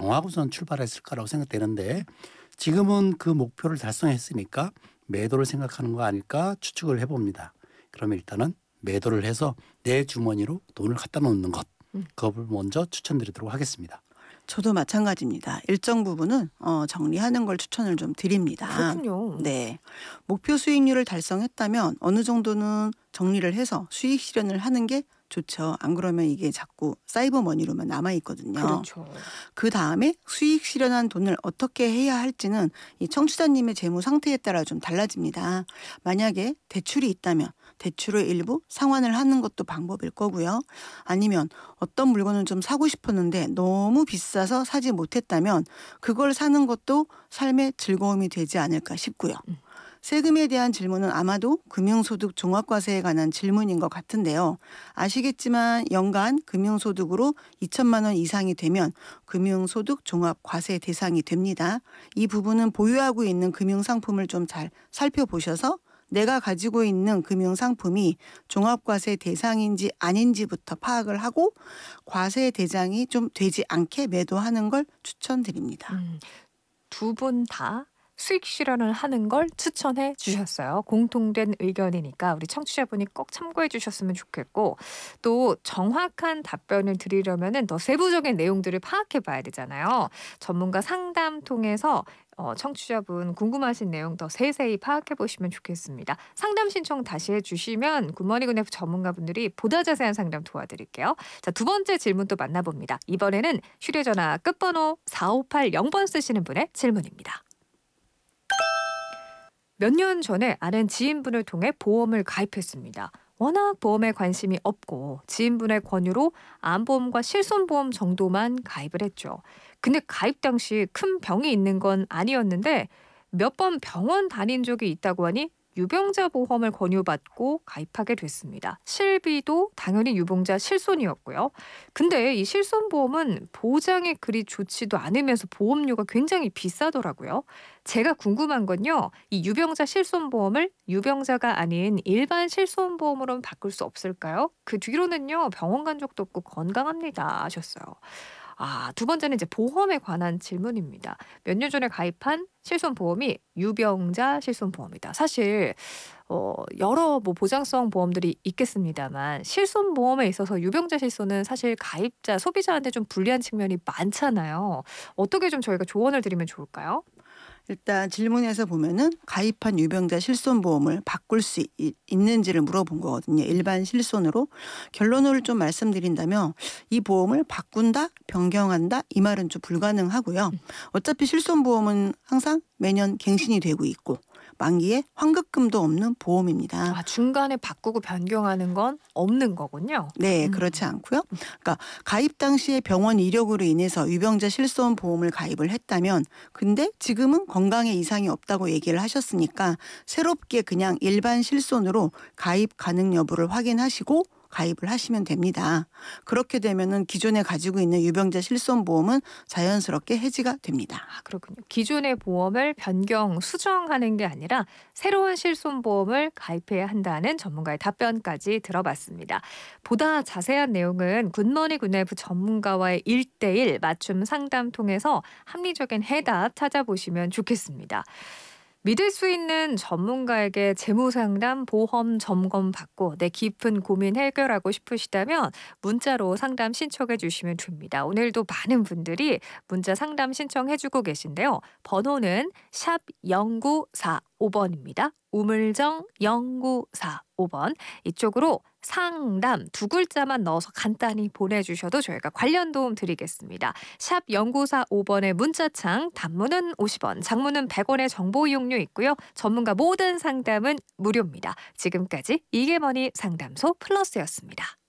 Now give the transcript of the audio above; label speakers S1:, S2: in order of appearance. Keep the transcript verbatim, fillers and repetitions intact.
S1: 정하고선 출발했을까라고 생각되는데 지금은 그 목표를 달성했으니까 매도를 생각하는 거 아닐까 추측을 해봅니다. 그러면 일단은 매도를 해서 내 주머니로 돈을 갖다 놓는 것,
S2: 음.
S1: 그걸 먼저 추천드리도록 하겠습니다.
S3: 저도 마찬가지입니다. 일정 부분은 어, 정리하는 걸 추천을 좀 드립니다.
S2: 그렇군요.
S3: 네, 목표 수익률을 달성했다면 어느 정도는 정리를 해서 수익 실현을 하는 게 좋죠. 안 그러면 이게 자꾸 사이버 머니로만 남아 있거든요.
S2: 그렇죠.
S3: 그 다음에 수익 실현한 돈을 어떻게 해야 할지는 이 청취자님의 재무 상태에 따라 좀 달라집니다. 만약에 대출이 있다면 대출을 일부 상환을 하는 것도 방법일 거고요. 아니면 어떤 물건을 좀 사고 싶었는데 너무 비싸서 사지 못했다면 그걸 사는 것도 삶의 즐거움이 되지 않을까 싶고요.
S2: 음.
S3: 세금에 대한 질문은 아마도 금융소득 종합과세에 관한 질문인 것 같은데요. 아시겠지만 연간 금융소득으로 이천만 원 이상이 되면 금융소득 종합과세 대상이 됩니다. 이 부분은 보유하고 있는 금융상품을 좀 잘 살펴보셔서 내가 가지고 있는 금융상품이 종합과세 대상인지 아닌지부터 파악을 하고 과세 대상이 좀 되지 않게 매도하는 걸 추천드립니다.
S2: 음, 두 분 다 수익 실현을 하는 걸 추천해 주셨어요. 공통된 의견이니까 우리 청취자분이 꼭 참고해 주셨으면 좋겠고 또 정확한 답변을 드리려면은 더 세부적인 내용들을 파악해 봐야 되잖아요. 전문가 상담 통해서 어, 청취자분 궁금하신 내용 더 세세히 파악해 보시면 좋겠습니다. 상담 신청 다시 해주시면 굿모닝 굿네프 전문가분들이 보다 자세한 상담 도와드릴게요. 자, 두 번째 질문 또 만나봅니다. 이번에는 휴대전화 끝번호 사오팔영 번 쓰시는 분의 질문입니다. 몇 년 전에 아는 지인분을 통해 보험을 가입했습니다. 워낙 보험에 관심이 없고 지인분의 권유로 암보험과 실손보험 정도만 가입을 했죠. 근데 가입 당시 큰 병이 있는 건 아니었는데 몇 번 병원 다닌 적이 있다고 하니 유병자 보험을 권유받고 가입하게 됐습니다. 실비도 당연히 유병자 실손이었고요. 근데 이 실손보험은 보장이 그리 좋지도 않으면서 보험료가 굉장히 비싸더라고요. 제가 궁금한 건요. 이 유병자 실손보험을 유병자가 아닌 일반 실손보험으로 바꿀 수 없을까요? 그 뒤로는요. 병원 간 적도 없고 건강합니다 하셨어요. 아, 두 번째는 이제 보험에 관한 질문입니다. 몇 년 전에 가입한 실손보험이 유병자 실손보험이다. 사실 어, 여러 뭐 보장성 보험들이 있겠습니다만 실손보험에 있어서 유병자 실손은 사실 가입자, 소비자한테 좀 불리한 측면이 많잖아요. 어떻게 좀 저희가 조언을 드리면 좋을까요?
S3: 일단 질문에서 보면은 가입한 유병자 실손보험을 바꿀 수 있, 있는지를 물어본 거거든요. 일반 실손으로. 결론을 좀 말씀드린다면 이 보험을 바꾼다, 변경한다 이 말은 좀 불가능하고요. 어차피 실손보험은 항상 매년 갱신이 되고 있고 만기에 환급금도 없는 보험입니다.
S2: 아, 중간에 바꾸고 변경하는 건 없는 거군요.
S3: 네,
S2: 음.
S3: 그렇지 않고요. 그러니까 가입 당시에 병원 이력으로 인해서 유병자 실손 보험을 가입을 했다면 근데 지금은 건강에 이상이 없다고 얘기를 하셨으니까 새롭게 그냥 일반 실손으로 가입 가능 여부를 확인하시고 가입을 하시면 됩니다. 그렇게 되면은 기존에 가지고 있는 유병자 실손보험은 자연스럽게 해지가 됩니다.
S2: 아, 그렇군요. 기존의 보험을 변경, 수정하는 게 아니라 새로운 실손보험을 가입해야 한다는 전문가의 답변까지 들어봤습니다. 보다 자세한 내용은 굿모닝 굿네이프 전문가와의 일 대일 맞춤 상담 통해서 합리적인 해답 찾아보시면 좋겠습니다. 믿을 수 있는 전문가에게 재무상담, 보험 점검 받고 내 깊은 고민 해결하고 싶으시다면 문자로 상담 신청해 주시면 됩니다. 오늘도 많은 분들이 문자 상담 신청해주고 계신데요. 번호는 샵 영구사오 번입니다. 우물정 영구사오 번 이쪽으로 상담 두 글자만 넣어서 간단히 보내주셔도 저희가 관련 도움 드리겠습니다. 샵 영구사오 번의 문자창 단문은 오십 원, 장문은 백 원의 정보 이용료 있고요. 전문가 모든 상담은 무료입니다. 지금까지 이게 뭐니 상담소 플러스였습니다.